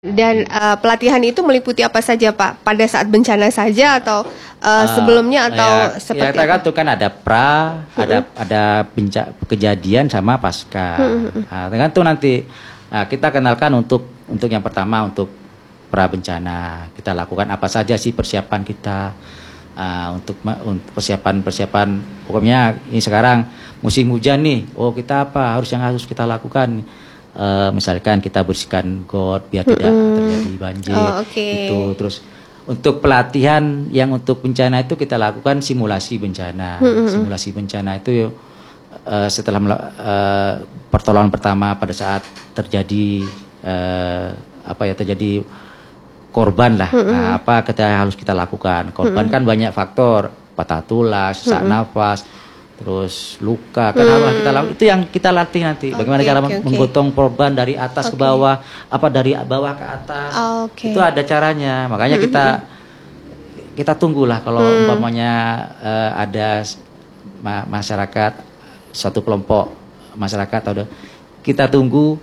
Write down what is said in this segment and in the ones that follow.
Dan pelatihan itu meliputi apa saja Pak? Pada saat bencana saja atau sebelumnya atau seperti ya, apa? itu kan ada ada kejadian sama pasca. Nah, tergantung nanti kita kenalkan untuk yang pertama untuk pra bencana. Kita lakukan apa saja sih persiapan kita untuk persiapan pokoknya ini sekarang musim hujan nih. Oh, kita apa yang harus kita lakukan? Misalkan kita bersihkan got biar tidak terjadi banjir. Itu terus untuk pelatihan yang untuk bencana itu kita lakukan simulasi bencana. Simulasi bencana itu setelah pertolongan pertama pada saat terjadi terjadi korban lah. Nah, apa harus kita lakukan? Korban kan banyak faktor, patah tulang, sesak nafas, terus luka, kan harus kita lakukan. Itu yang kita latih nanti. Bagaimana cara menggotong korban dari atas ke bawah, dari bawah ke atas. Itu ada caranya. Makanya kita tunggulah kalau umpamanya ada masyarakat, satu kelompok masyarakat, kita tunggu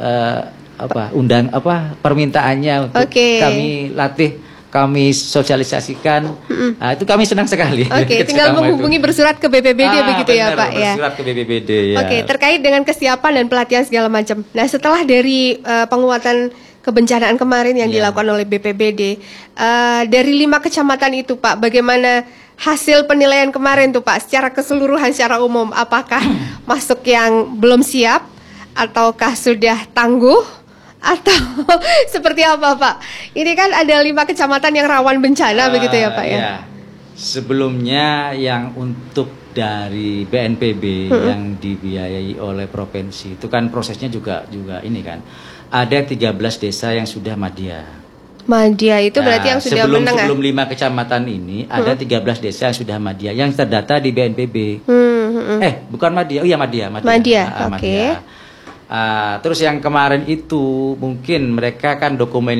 permintaannya untuk kami latih. Kami sosialisasikan, itu kami senang sekali. Tinggal menghubungi bersurat ke BPBD begitu ya Pak ya. Bersurat ke BPBD ya. Terkait dengan kesiapan dan pelatihan segala macam. Nah, setelah dari penguatan kebencanaan kemarin yang dilakukan oleh BPBD, dari 5 kecamatan itu Pak, bagaimana hasil penilaian kemarin tuh Pak? Secara keseluruhan, secara umum, apakah masuk yang belum siap, ataukah sudah tangguh? Atau seperti apa Pak? Ini kan ada 5 kecamatan yang rawan bencana begitu ya Pak ya? Sebelumnya yang untuk dari BNPB yang dibiayai oleh provinsi itu kan prosesnya juga ini kan. Ada 13 desa yang sudah madya. Madya itu berarti yang sudah menengah. Sebelum 5 kecamatan ini ada 13 desa yang sudah madya yang terdata di BNPB. Bukan madya. Oh iya madya. Oke. Terus yang kemarin itu mungkin mereka kan dokumen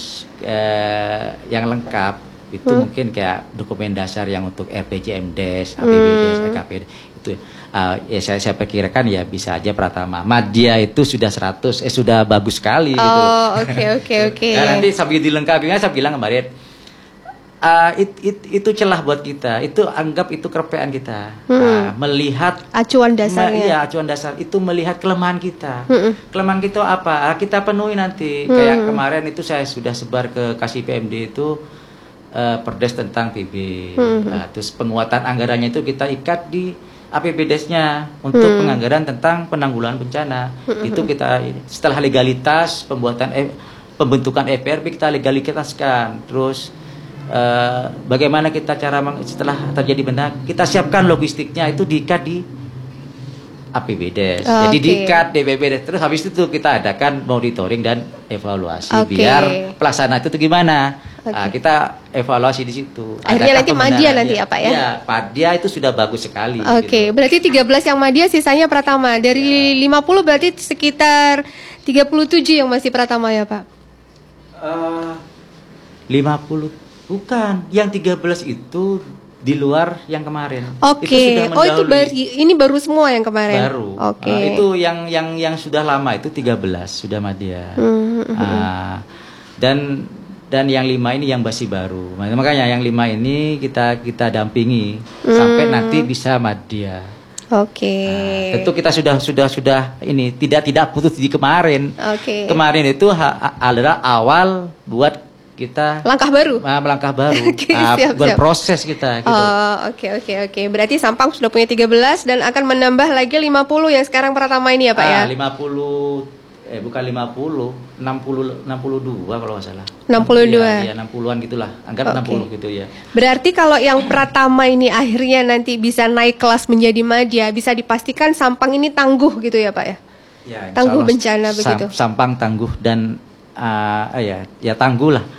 yang lengkap itu mungkin kayak dokumen dasar yang untuk RPJMDes, APBDes, EKPD itu saya pikirkan ya bisa aja Pratama. Madya itu sudah 100 sudah bagus sekali gitu. Oke. Nah, nanti sambil dilengkapinya saya bilang kemarin itu celah buat kita, itu anggap itu kerepean kita. Melihat acuan dasarnya. Acuan dasar itu melihat kelemahan kita. Kelemahan kita apa? Kita penuhi nanti. Kayak kemarin itu saya sudah sebar ke Kasih PMD itu perdes tentang PB. Terus penguatan anggarannya itu kita ikat di APBDes-nya untuk penganggaran tentang penanggulangan bencana. Itu kita setelah legalitas pembentukan EPRB kita legalitaskan. Terus bagaimana kita setelah terjadi bencana kita siapkan logistiknya itu diikat di APBDes. Jadi diikat BPBDes. Terus habis itu kita adakan monitoring dan evaluasi biar pelaksanaan itu gimana. Kita evaluasi di situ. Akhirnya nanti madya nanti apa ya? Ya, madya itu sudah bagus sekali. Gitu. Berarti 13 yang madya, sisanya Pratama. Dari 50 berarti sekitar 37 yang masih Pratama ya Pak? 50 bukan, yang 13 itu di luar yang kemarin. Ini baru semua yang kemarin. Baru. Itu yang sudah lama itu 13 sudah madya. Dan yang 5 ini yang masih baru. Makanya yang 5 ini kita dampingi sampai nanti bisa madya. Tentu kita sudah ini tidak putus di kemarin. Kemarin itu adalah awal buat kita langkah baru siap. Berproses kita gitu. Oke. Berarti Sampang sudah punya 13 dan akan menambah lagi 50 yang sekarang Pratama ini ya Pak ya? 50 bukan 50 62 kalau nggak salah. 62 ya 60-an gitulah, anggap 60 gitu ya. Berarti kalau yang Pratama ini akhirnya nanti bisa naik kelas menjadi madya, bisa dipastikan Sampang ini tangguh gitu ya Pak ya? Tangguh bencana begitu. Sampang tangguh dan tangguh lah.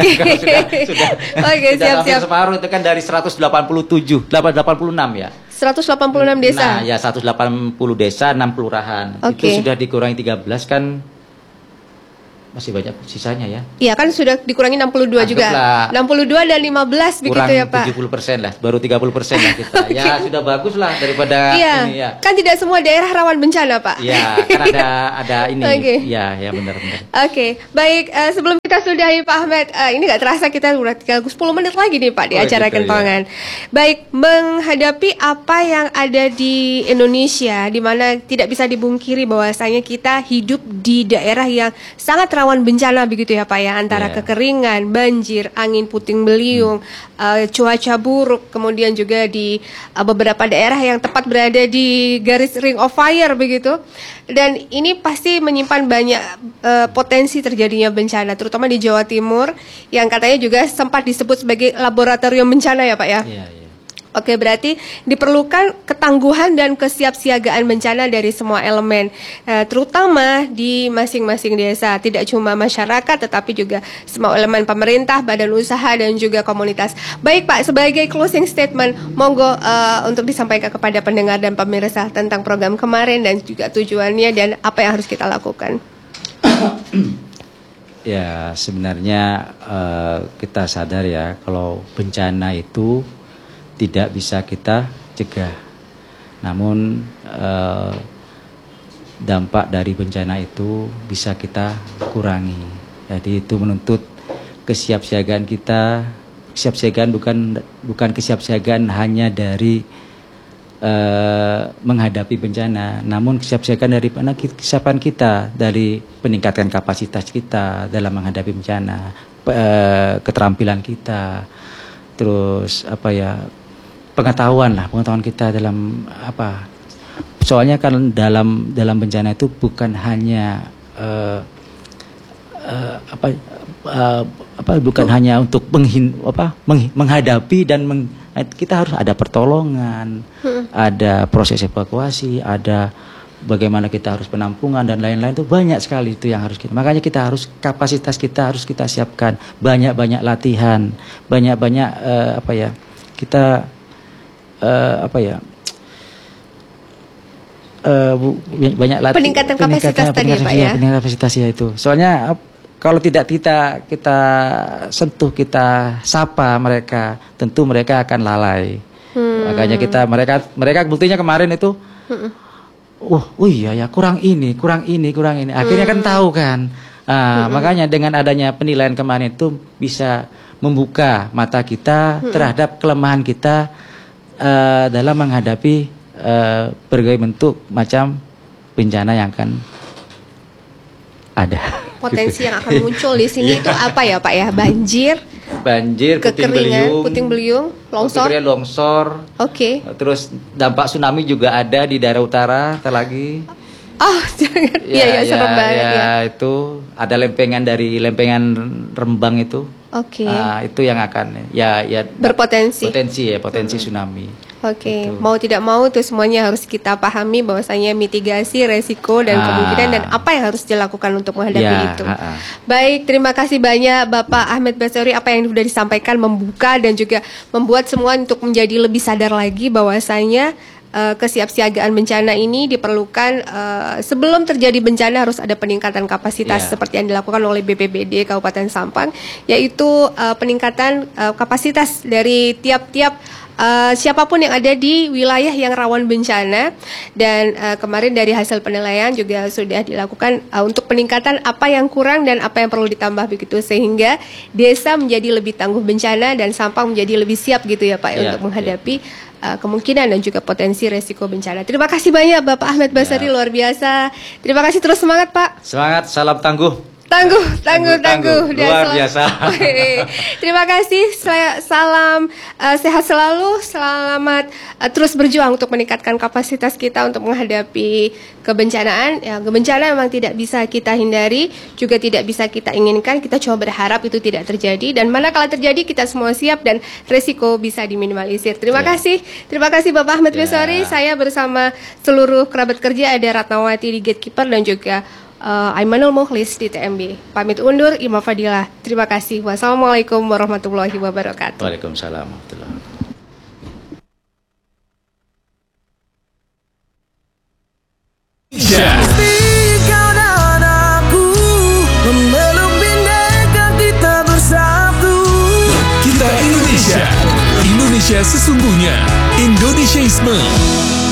Siap. Separuh itu kan dari 186 ya. 186 desa. Nah, ya 180 desa, 6 kelurahan. Itu sudah dikurangi 13 kan masih banyak sisanya ya. Iya kan sudah dikurangi 62 juga. Anggaplah 62 dan 15 begitu ya Pak. Kurang 70% lah, baru 30% lah kita. Okay. Ya sudah bagus lah daripada ini ya. Kan tidak semua daerah rawan bencana Pak. Iya, kan ada ini. Okay. Ya benar. Oke, baik. Sebelum kita sudahi Pak Ahmad, ini nggak terasa kita udah tinggal 10 menit lagi nih Pak di acara gitu, Kentongan. Ya. Baik, menghadapi apa yang ada di Indonesia, di mana tidak bisa dibungkiri bahwasanya kita hidup di daerah yang sangat rawan bencana begitu ya Pak ya, antara kekeringan, banjir, angin puting beliung, cuaca buruk, kemudian juga di beberapa daerah yang tepat berada di garis ring of fire begitu. Dan ini pasti menyimpan banyak potensi terjadinya bencana, terutama di Jawa Timur yang katanya juga sempat disebut sebagai laboratorium bencana ya Pak ya. Iya. Oke, berarti diperlukan ketangguhan dan kesiapsiagaan bencana dari semua elemen, terutama di masing-masing desa. Tidak cuma masyarakat, tetapi juga semua elemen pemerintah, badan usaha, dan juga komunitas. Baik Pak, sebagai closing statement, monggo untuk disampaikan kepada pendengar dan pemirsa tentang program kemarin dan juga tujuannya dan apa yang harus kita lakukan. Ya, sebenarnya kita sadar ya, kalau bencana itu tidak bisa kita cegah. Namun dampak dari bencana itu bisa kita kurangi. Jadi itu menuntut kesiapsiagaan kita. Kesiapsiagaan bukan kesiapsiagaan hanya dari menghadapi bencana, namun kesiapsiagaan dari kesiapan kita, dari peningkatan kapasitas kita dalam menghadapi bencana, keterampilan kita, terus pengetahuan kita dalam soalnya kan dalam bencana itu bukan hanya bukan hanya untuk menghadapi dan kita harus ada pertolongan, ada proses evakuasi, ada bagaimana kita harus penampungan dan lain-lain, itu banyak sekali itu yang harus kita. Makanya kapasitas kita harus kita siapkan, banyak latihan, banyak kita banyak latihan, peningkatan kapasitas tadi Pak ya. Peningkatan kapasitas ya itu. Soalnya kalau tidak kita sentuh, kita sapa mereka, tentu mereka akan lalai. Makanya mereka buktinya kemarin itu, iya ya kurang ini. Akhirnya kan tahu kan. Makanya dengan adanya penilaian kemarin itu bisa membuka mata kita terhadap kelemahan kita dalam menghadapi berbagai bentuk macam bencana yang akan ada. Potensi yang akan muncul di sini itu apa ya Pak ya? Banjir, kekeringan, puting beliung, longsor. Oke. Terus dampak tsunami juga ada di daerah utara, lagi. Oh, jangan. Iya, serem banget ya. Itu ada lempengan Rembang itu. Oke. Itu yang akan berpotensi. Potensi tsunami. Oke. Mau tidak mau itu semuanya harus kita pahami bahwasanya mitigasi resiko dan kemungkinan dan apa yang harus dilakukan untuk menghadapi itu. Baik, terima kasih banyak Bapak Ahmad Basori, apa yang sudah disampaikan membuka dan juga membuat semua untuk menjadi lebih sadar lagi bahwasanya kesiapsiagaan bencana ini diperlukan. Sebelum terjadi bencana harus ada peningkatan kapasitas seperti yang dilakukan oleh BPBD Kabupaten Sampang, yaitu peningkatan kapasitas dari tiap-tiap siapapun yang ada di wilayah yang rawan bencana. Dan kemarin dari hasil penilaian juga sudah dilakukan untuk peningkatan apa yang kurang dan apa yang perlu ditambah begitu, sehingga desa menjadi lebih tangguh bencana dan Sampang menjadi lebih siap gitu ya Pak untuk menghadapi kemungkinan dan juga potensi resiko bencana. Terima kasih banyak Bapak Ahmad Basori, luar biasa. Terima kasih, terus semangat Pak. Semangat, salam tangguh. Tangguh. Luar biasa. Terima kasih. Salam sehat selalu. Selamat terus berjuang untuk meningkatkan kapasitas kita untuk menghadapi kebencanaan. Ya, kebencanaan memang tidak bisa kita hindari, juga tidak bisa kita inginkan. Kita coba berharap itu tidak terjadi. Dan manakala terjadi, kita semua siap dan resiko bisa diminimalisir. Terima kasih Bapak Ahmad Basori. Saya bersama seluruh kerabat kerja, ada Ratnawati di Gatekeeper dan juga Aimanul Mukhlis di TMB. Pamit undur, Ima Fadilah. Terima kasih. Wassalamualaikum warahmatullahi wabarakatuh. Waalaikumsalam warahmatullahi wabarakatuh. sesungguhnya. Indonesiaisme.